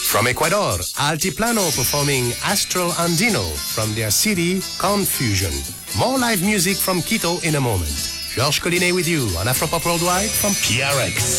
From Ecuador, Altiplano performing Astral Andino from their CD Confusion. More live music from Quito in a moment. Georges Collinet with you on Afropop Worldwide from PRX.